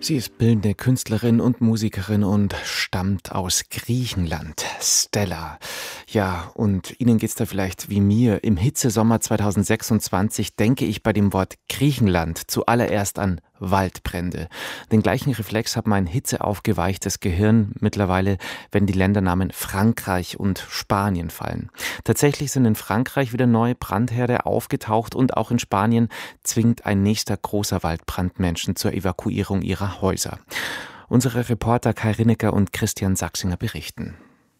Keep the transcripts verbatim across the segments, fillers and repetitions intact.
Sie ist bildende Künstlerin und Musikerin und stammt aus Griechenland. Stella. Ja, und Ihnen geht's da vielleicht wie mir. Im Hitzesommer zweitausendsechsundzwanzig denke ich bei dem Wort Griechenland zuallererst an Waldbrände. Den gleichen Reflex hat mein hitzeaufgeweichtes Gehirn mittlerweile, wenn die Ländernamen Frankreich und Spanien fallen. Tatsächlich sind in Frankreich wieder neue Brandherde aufgetaucht und auch in Spanien zwingt ein nächster großer Waldbrand Menschen zur Evakuierung ihrer Häuser. Unsere Reporter Kai Rinecker und Christian Sachsinger berichten.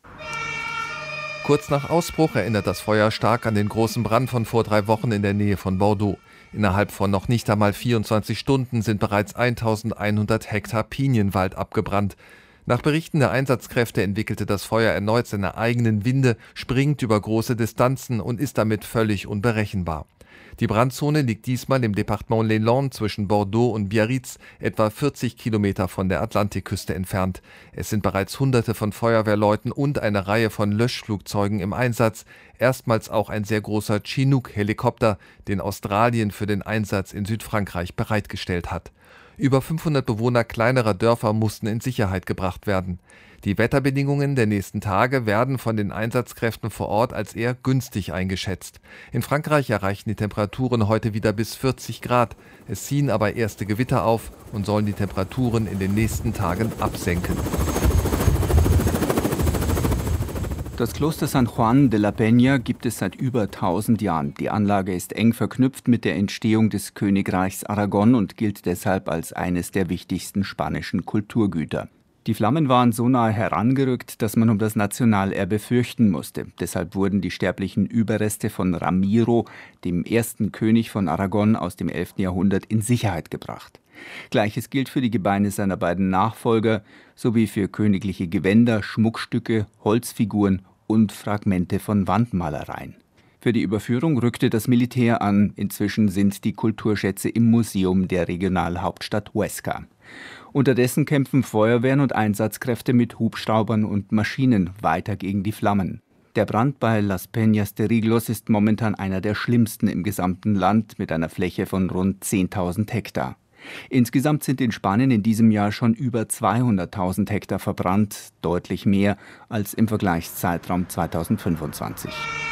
Kurz nach Ausbruch erinnert das Feuer stark an den großen Brand von vor drei Wochen in der Nähe von Bordeaux. Innerhalb von noch nicht einmal vierundzwanzig Stunden sind bereits eintausendeinhundert Hektar Pinienwald abgebrannt. Nach Berichten der Einsatzkräfte entwickelte das Feuer erneut seine eigenen Winde, springt über große Distanzen und ist damit völlig unberechenbar. Die Brandzone liegt diesmal im Departement Les Landes zwischen Bordeaux und Biarritz, etwa vierzig Kilometer von der Atlantikküste entfernt. Es sind bereits Hunderte von Feuerwehrleuten und eine Reihe von Löschflugzeugen im Einsatz. Erstmals auch ein sehr großer Chinook-Helikopter, den Australien für den Einsatz in Südfrankreich bereitgestellt hat. Über fünfhundert Bewohner kleinerer Dörfer mussten in Sicherheit gebracht werden. Die Wetterbedingungen der nächsten Tage werden von den Einsatzkräften vor Ort als eher günstig eingeschätzt. In Frankreich erreichen die Temperaturen heute wieder bis vierzig Grad. Es ziehen aber erste Gewitter auf und sollen die Temperaturen in den nächsten Tagen absenken. Das Kloster San Juan de la Peña gibt es seit über tausend Jahren. Die Anlage ist eng verknüpft mit der Entstehung des Königreichs Aragon und gilt deshalb als eines der wichtigsten spanischen Kulturgüter. Die Flammen waren so nahe herangerückt, dass man um das Nationalerbe fürchten musste. Deshalb wurden die sterblichen Überreste von Ramiro, dem ersten König von Aragon aus dem elften Jahrhundert, in Sicherheit gebracht. Gleiches gilt für die Gebeine seiner beiden Nachfolger sowie für königliche Gewänder, Schmuckstücke, Holzfiguren und Fragmente von Wandmalereien. Für die Überführung rückte das Militär an. Inzwischen sind die Kulturschätze im Museum der Regionalhauptstadt Huesca. Unterdessen kämpfen Feuerwehren und Einsatzkräfte mit Hubschraubern und Maschinen weiter gegen die Flammen. Der Brand bei Las Peñas de Riglos ist momentan einer der schlimmsten im gesamten Land mit einer Fläche von rund zehntausend Hektar. Insgesamt sind in Spanien in diesem Jahr schon über zweihunderttausend Hektar verbrannt, deutlich mehr als im Vergleichszeitraum zweitausendfünfundzwanzig.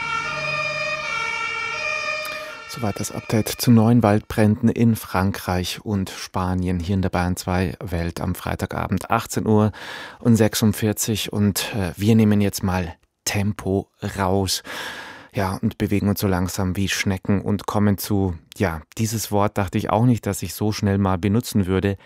Soweit das Update zu neuen Waldbränden in Frankreich und Spanien hier in der Bayern zwei Welt am Freitagabend achtzehn Uhr und sechsundvierzig und äh, wir nehmen jetzt mal Tempo raus. Ja, und bewegen uns so langsam wie Schnecken und kommen zu, ja, dieses Wort dachte ich auch nicht, dass ich so schnell mal benutzen würde,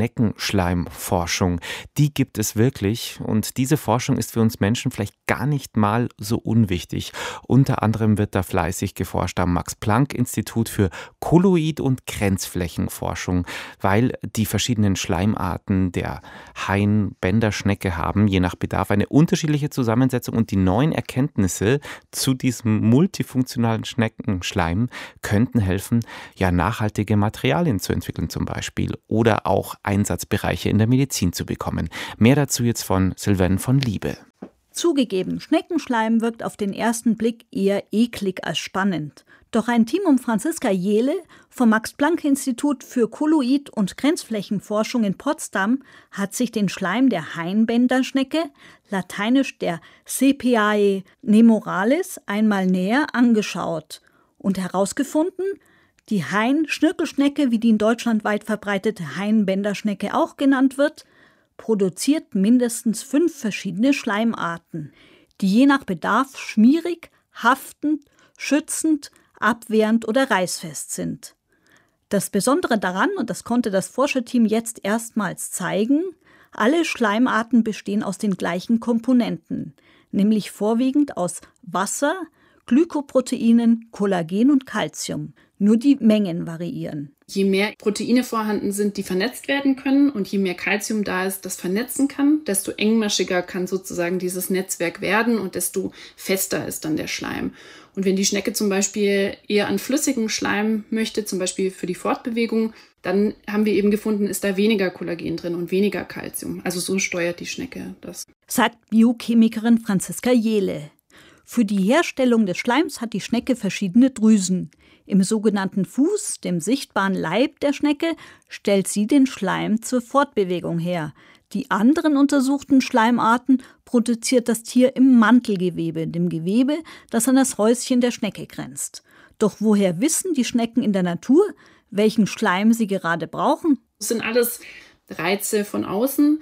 Schneckenschleimforschung. Die gibt es wirklich und diese Forschung ist für uns Menschen vielleicht gar nicht mal so unwichtig. Unter anderem wird da fleißig geforscht am Max-Planck-Institut für Kolloid- und Grenzflächenforschung, weil die verschiedenen Schleimarten der Hain-Bänderschnecke haben, je nach Bedarf, eine unterschiedliche Zusammensetzung und die neuen Erkenntnisse zu diesem multifunktionalen Schneckenschleim könnten helfen, ja, nachhaltige Materialien zu entwickeln zum Beispiel oder auch Einsatzbereiche in der Medizin zu bekommen. Mehr dazu jetzt von Sylvain von Liebe. Zugegeben, Schneckenschleim wirkt auf den ersten Blick eher eklig als spannend. Doch ein Team um Franziska Jehle vom Max-Planck-Institut für Kolloid- und Grenzflächenforschung in Potsdam hat sich den Schleim der Hainbänderschnecke, lateinisch der Sepiae nemoralis, einmal näher angeschaut und herausgefunden, die Hain-Schnirkelschnecke, wie die in Deutschland weit verbreitete Hainbänderschnecke auch genannt wird, produziert mindestens fünf verschiedene Schleimarten, die je nach Bedarf schmierig, haftend, schützend, abwehrend oder reißfest sind. Das Besondere daran, und das konnte das Forscherteam jetzt erstmals zeigen, alle Schleimarten bestehen aus den gleichen Komponenten, nämlich vorwiegend aus Wasser, Glykoproteinen, Kollagen und Calcium. Nur die Mengen variieren. Je mehr Proteine vorhanden sind, die vernetzt werden können und je mehr Calcium da ist, das vernetzen kann, desto engmaschiger kann sozusagen dieses Netzwerk werden und desto fester ist dann der Schleim. Und wenn die Schnecke zum Beispiel eher an flüssigem Schleim möchte, zum Beispiel für die Fortbewegung, dann haben wir eben gefunden, ist da weniger Kollagen drin und weniger Calcium. Also so steuert die Schnecke das. Sagt Biochemikerin Franziska Jehle. Für die Herstellung des Schleims hat die Schnecke verschiedene Drüsen. Im sogenannten Fuß, dem sichtbaren Leib der Schnecke, stellt sie den Schleim zur Fortbewegung her. Die anderen untersuchten Schleimarten produziert das Tier im Mantelgewebe, dem Gewebe, das an das Häuschen der Schnecke grenzt. Doch woher wissen die Schnecken in der Natur, welchen Schleim sie gerade brauchen? Das sind alles Reize von außen.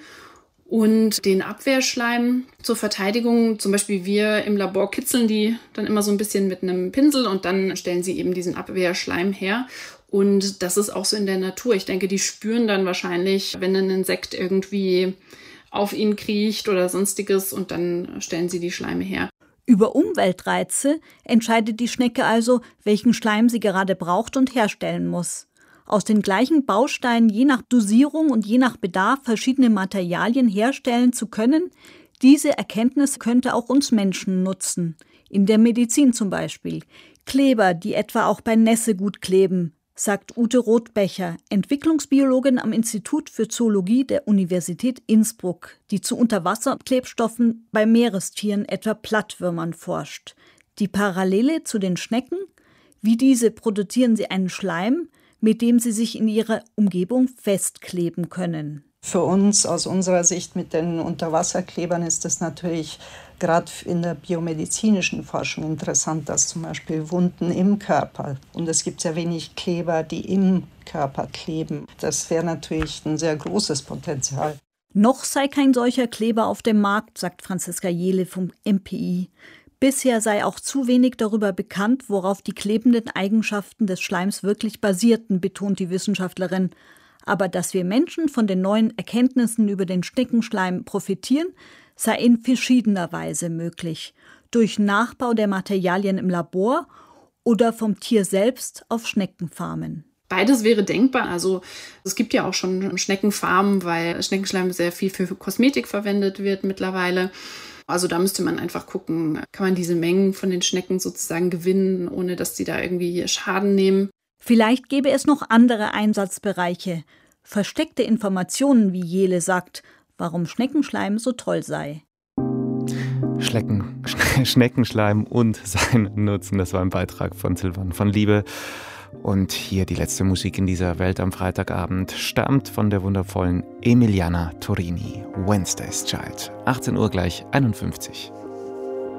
Und den Abwehrschleim zur Verteidigung, zum Beispiel wir im Labor kitzeln die dann immer so ein bisschen mit einem Pinsel und dann stellen sie eben diesen Abwehrschleim her. Und das ist auch so in der Natur. Ich denke, die spüren dann wahrscheinlich, wenn ein Insekt irgendwie auf ihn kriecht oder sonstiges und dann stellen sie die Schleime her. Über Umweltreize entscheidet die Schnecke also, welchen Schleim sie gerade braucht und herstellen muss. Aus den gleichen Bausteinen je nach Dosierung und je nach Bedarf verschiedene Materialien herstellen zu können, diese Erkenntnis könnte auch uns Menschen nutzen. In der Medizin zum Beispiel. Kleber, die etwa auch bei Nässe gut kleben, sagt Ute Rothbecher, Entwicklungsbiologin am Institut für Zoologie der Universität Innsbruck, die zu Unterwasserklebstoffen bei Meerestieren, etwa Plattwürmern, forscht. Die Parallele zu den Schnecken? Wie diese produzieren sie einen Schleim, mit dem sie sich in ihrer Umgebung festkleben können. Für uns aus unserer Sicht mit den Unterwasserklebern ist es natürlich gerade in der biomedizinischen Forschung interessant, dass zum Beispiel Wunden im Körper, und es gibt sehr wenig Kleber, die im Körper kleben. Das wäre natürlich ein sehr großes Potenzial. Noch sei kein solcher Kleber auf dem Markt, sagt Franziska Jehle vom M P I. Bisher sei auch zu wenig darüber bekannt, worauf die klebenden Eigenschaften des Schleims wirklich basierten, betont die Wissenschaftlerin. Aber dass wir Menschen von den neuen Erkenntnissen über den Schneckenschleim profitieren, sei in verschiedener Weise möglich. Durch Nachbau der Materialien im Labor oder vom Tier selbst auf Schneckenfarmen. Beides wäre denkbar. Also es gibt ja auch schon Schneckenfarmen, weil Schneckenschleim sehr viel für Kosmetik verwendet wird mittlerweile. Also da müsste man einfach gucken, kann man diese Mengen von den Schnecken sozusagen gewinnen, ohne dass die da irgendwie Schaden nehmen. Vielleicht gäbe es noch andere Einsatzbereiche. Versteckte Informationen, wie Jehle sagt, warum Schneckenschleim so toll sei. Schlecken, Schneckenschleim und sein Nutzen, das war ein Beitrag von Silvan von Liebe. Und hier die letzte Musik in dieser Welt am Freitagabend stammt von der wundervollen Emiliana Torini, Wednesday's Child. achtzehn Uhr gleich einundfünfzig.